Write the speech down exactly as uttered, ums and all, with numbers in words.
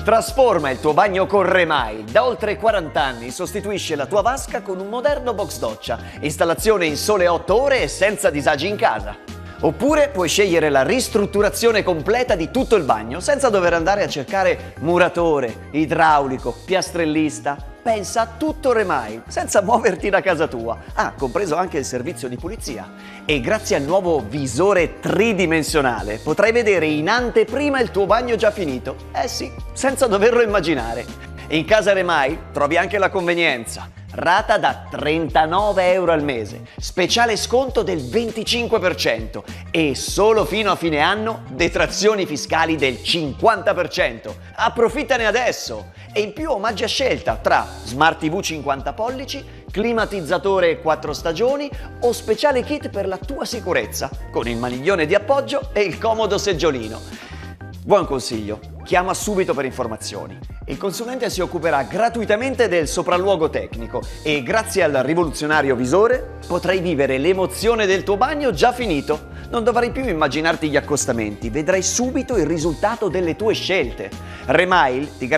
Trasforma il tuo bagno con Remail. Da oltre quaranta anni sostituisce la tua vasca con un moderno box doccia. Installazione in sole otto ore e senza disagi in casa. Oppure puoi scegliere la ristrutturazione completa di tutto il bagno senza dover andare a cercare muratore, idraulico, piastrellista. Pensa a tutto Remail, senza muoverti da casa tua. Ah, compreso anche il servizio di pulizia. E grazie al nuovo visore tridimensionale potrai vedere in anteprima il tuo bagno già finito. Eh sì, senza doverlo immaginare. E in casa Remail trovi anche la convenienza. Rata da trentanove euro al mese, speciale sconto del venticinque per cento e solo fino a fine anno detrazioni fiscali del cinquanta per cento. Approfittane adesso! E in più omaggi a scelta tra Smart ti vu cinquanta pollici, climatizzatore quattro stagioni o speciale kit per la tua sicurezza, con il maniglione di appoggio e il comodo seggiolino. Buon consiglio, chiama subito per informazioni. Il consulente si occuperà gratuitamente del sopralluogo tecnico e grazie al rivoluzionario visore potrai vivere l'emozione del tuo bagno già finito. Non dovrai più immaginarti gli accostamenti, vedrai subito il risultato delle tue scelte. Remail ti